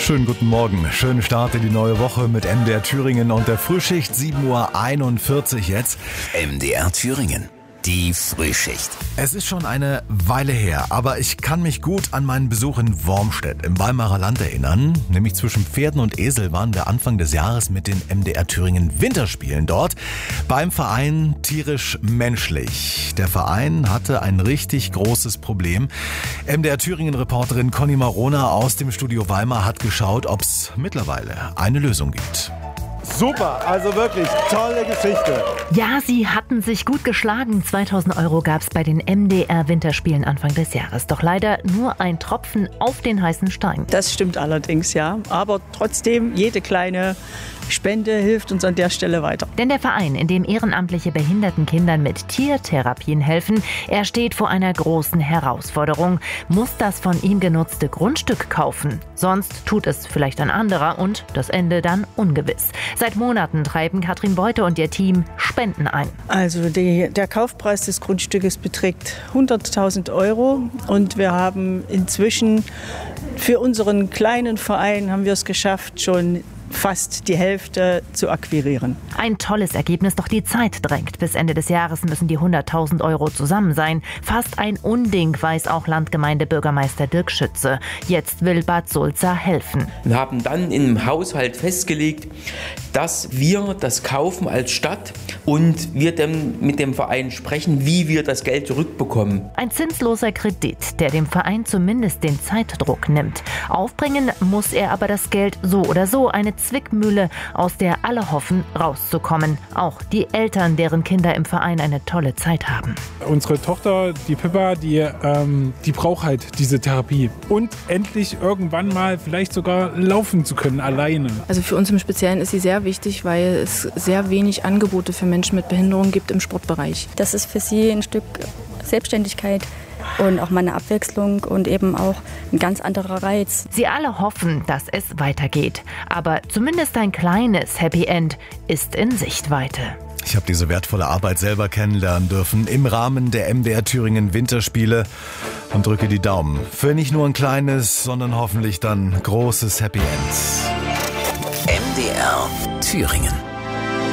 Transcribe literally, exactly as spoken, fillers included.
Schönen guten Morgen, schönen Start in die neue Woche mit M D R Thüringen und der Frühschicht, sieben Uhr einundvierzig jetzt. M D R Thüringen, die Frühschicht. Es ist schon eine Weile her, aber ich kann mich gut an meinen Besuch in Wormstedt im Weimarer Land erinnern. Nämlich zwischen Pferden und Esel waren wir Anfang des Jahres mit den M D R Thüringen Winterspielen dort beim Verein Tierisch Menschlich. Der Verein hatte ein richtig großes Problem. M D R Thüringen Reporterin Conny Marona aus dem Studio Weimar hat geschaut, ob es mittlerweile eine Lösung gibt. Super, also wirklich tolle Geschichte. Ja, sie hatten sich gut geschlagen. zweitausend Euro gab es bei den M D R Winterspielen Anfang des Jahres. Doch leider nur ein Tropfen auf den heißen Stein. Das stimmt allerdings, ja. Aber trotzdem, jede kleine Spende hilft uns an der Stelle weiter. Denn der Verein, in dem ehrenamtliche behinderten Kindern mit Tiertherapien helfen, er steht vor einer großen Herausforderung. Muss das von ihm genutzte Grundstück kaufen? Sonst tut es vielleicht ein anderer und das Ende dann ungewiss. Seit Monaten treiben Katrin Beute und ihr Team Spenden ein. Also die, der Kaufpreis des Grundstückes beträgt hunderttausend Euro und wir haben inzwischen für unseren kleinen Verein haben wir es geschafft, schon fast die Hälfte zu akquirieren. Ein tolles Ergebnis, doch die Zeit drängt. Bis Ende des Jahres müssen die hunderttausend Euro zusammen sein. Fast ein Unding, weiß auch Landgemeindebürgermeister Dirk Schütze. Jetzt will Bad Sulza helfen. Wir haben dann im Haushalt festgelegt, dass wir das kaufen als Stadt und wir dann mit dem Verein sprechen, wie wir das Geld zurückbekommen. Ein zinsloser Kredit, der dem Verein zumindest den Zeitdruck nimmt. Aufbringen muss er aber das Geld so oder so. Eine Zwickmühle, aus der alle hoffen, rauszukommen. Auch die Eltern, deren Kinder im Verein eine tolle Zeit haben. Unsere Tochter, die Pippa, die, ähm, die braucht halt diese Therapie. Und endlich irgendwann mal vielleicht sogar laufen zu können, alleine. Also für uns im Speziellen ist sie sehr wichtig, weil es sehr wenig Angebote für Menschen mit Behinderung gibt im Sportbereich. Das ist für sie ein Stück Selbstständigkeit und auch mal eine Abwechslung und eben auch ein ganz anderer Reiz. Sie alle hoffen, dass es weitergeht. Aber zumindest ein kleines Happy End ist in Sichtweite. Ich habe diese wertvolle Arbeit selber kennenlernen dürfen im Rahmen der M D R Thüringen Winterspiele und drücke die Daumen für nicht nur ein kleines, sondern hoffentlich dann großes Happy End. M D R Thüringen.